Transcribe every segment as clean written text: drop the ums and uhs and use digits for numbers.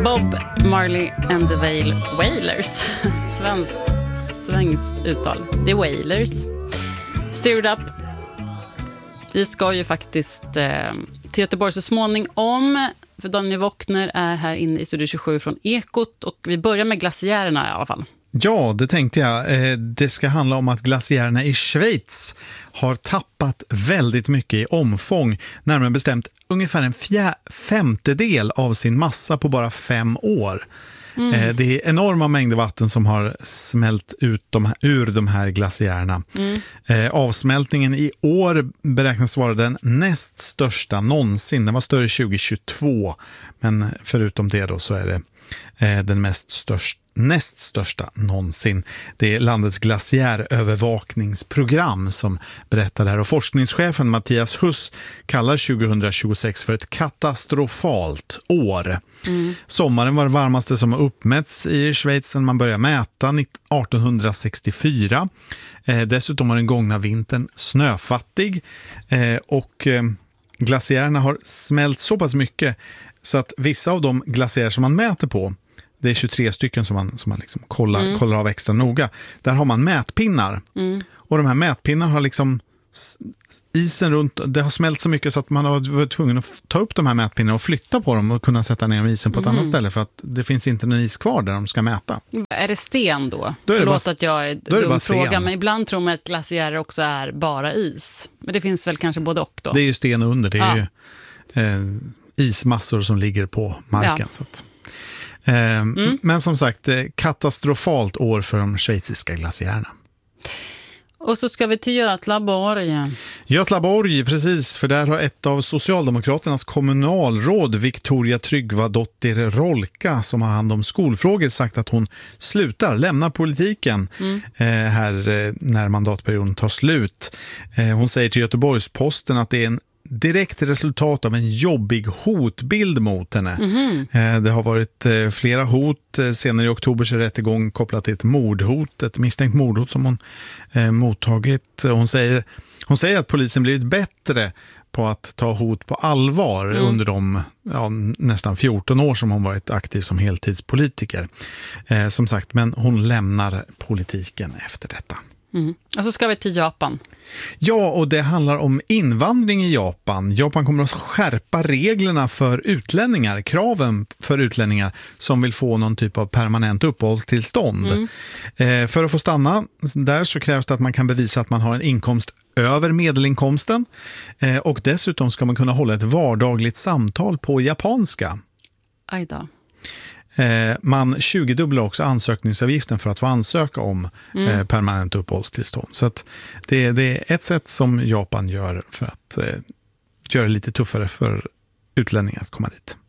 Bob Marley and the Wailers. Svenskt uttal. The Wailers. Stir It Up. Vi ska ju faktiskt till Göteborg så småningom. För Daniel Wockner är här inne i Studio 27 från Ekot. Och vi börjar med glaciärerna i alla fall. Ja, det tänkte jag. Det ska handla om att glaciärerna i Schweiz har tappat väldigt mycket i omfång. Närmare bestämt ungefär en femtedel av sin massa på bara 5 år. Det är enorma mängder vatten som har smält ut ur de här glaciärerna. Avsmältningen i år beräknas vara den näst största någonsin. Den var större 2022, men förutom det då så är det den näst största någonsin. Det är landets glaciärövervakningsprogram som berättar det här. Och forskningschefen Mattias Huss kallar 2026 för ett katastrofalt år. Sommaren var det varmaste som har uppmätts i Schweiz sedan man började mäta 1864. Dessutom var den gångna vintern snöfattig och glaciärerna har smält så pass mycket så att vissa av de glaciärer som man mäter på, det är 23 stycken som man liksom kollar av extra noga. Där har man mätpinnar. Och de här mätpinnar har liksom isen runt, det har smält så mycket så att man har varit tvungen att ta upp de här mätpinnarna och flytta på dem och kunna sätta ner isen på ett annat ställe för att det finns inte någon is kvar där de ska mäta. Är det sten då? Förlåt att jag är dum fråga, men ibland tror man att glaciärer också är bara is. Men det finns väl kanske både och då? Det är ju sten under, det är ju ismassor som ligger på marken. Så att, men som sagt, katastrofalt år för de schweiziska glaciärerna. Och så ska vi till Götlaborg. Götlaborg, precis, för där har ett av Socialdemokraternas kommunalråd, Victoria Tryggvadottir Rolka, som har hand om skolfrågor, sagt att hon lämnar politiken här när mandatperioden tar slut. Hon säger till Göteborgs-Posten att det är en direkt resultat av en jobbig hotbild mot henne. Det har varit flera hot. Senare i oktober så är rättegång kopplat till ett misstänkt mordhot som hon mottagit. Hon säger att polisen blivit bättre på att ta hot på allvar under de nästan 14 år som hon varit aktiv som heltidspolitiker. Som sagt, men hon lämnar politiken efter detta. Och så ska vi till Japan. Ja, och det handlar om invandring i Japan. Japan kommer att skärpa reglerna för utlänningar, kraven för utlänningar som vill få någon typ av permanent uppehållstillstånd. För att få stanna där så krävs det att man kan bevisa att man har en inkomst över medelinkomsten. Och dessutom ska man kunna hålla ett vardagligt samtal på japanska. Aj då. Man 20-dubblar också ansökningsavgiften för att få ansöka om permanent uppehållstillstånd. Så att det är ett sätt som Japan gör för att göra det lite tuffare för utlänningar att komma dit.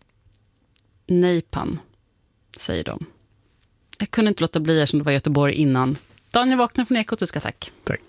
Nejpan, säger de. Jag kunde inte låta bli som det var i Göteborg innan. Daniel Wockner från Ekot, du ska tack. Tack.